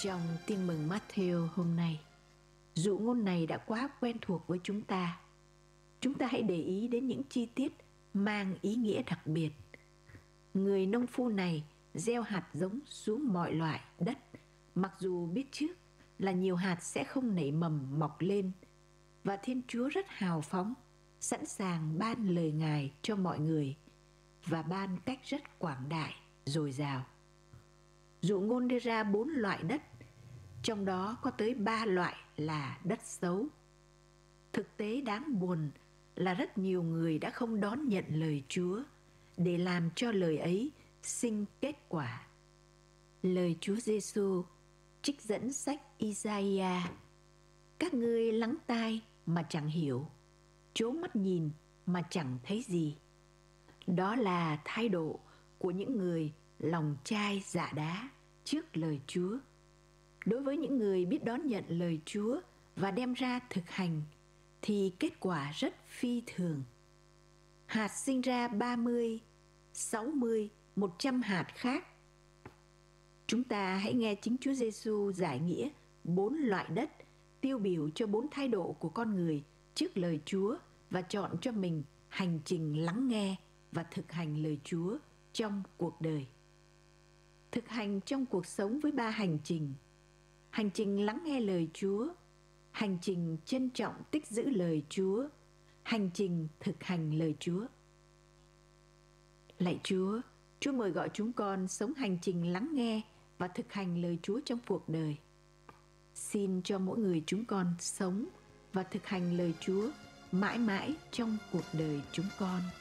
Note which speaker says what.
Speaker 1: Trong Tin mừng Matthew hôm nay, dụ ngôn này đã quá quen thuộc với chúng ta. Chúng ta hãy để ý đến những chi tiết mang ý nghĩa đặc biệt. Người nông phu này gieo hạt giống xuống mọi loại đất, mặc dù biết trước là nhiều hạt sẽ không nảy mầm mọc lên. Và Thiên Chúa rất hào phóng, sẵn sàng ban lời Ngài cho mọi người và ban cách rất quảng đại, dồi dào. Dụ ngôn đưa ra 4 loại đất, trong đó có tới 3 loại là đất xấu. Thực tế đáng buồn là rất nhiều người đã không đón nhận lời Chúa để làm cho lời ấy sinh kết quả. Lời Chúa Giêsu trích dẫn sách Isaiah: các ngươi lắng tai mà chẳng hiểu, trố mắt nhìn mà chẳng thấy gì. Đó là thái độ của những người lòng chai dạ đá trước lời Chúa. Đối với những người biết đón nhận lời Chúa và đem ra thực hành thì kết quả rất phi thường. Hạt sinh ra 30, 60, 100 hạt khác. Chúng ta hãy nghe chính Chúa Giêsu giải nghĩa 4 loại đất tiêu biểu cho 4 thái độ của con người trước lời Chúa và chọn cho mình hành trình lắng nghe và thực hành lời Chúa trong cuộc đời. Thực hành trong cuộc sống với 3 hành trình: hành trình lắng nghe lời Chúa, hành trình trân trọng tích giữ lời Chúa, hành trình thực hành lời Chúa. Lạy Chúa, Chúa mời gọi chúng con sống hành trình lắng nghe và thực hành lời Chúa trong cuộc đời. Xin cho mỗi người chúng con sống và thực hành lời Chúa mãi mãi trong cuộc đời chúng con.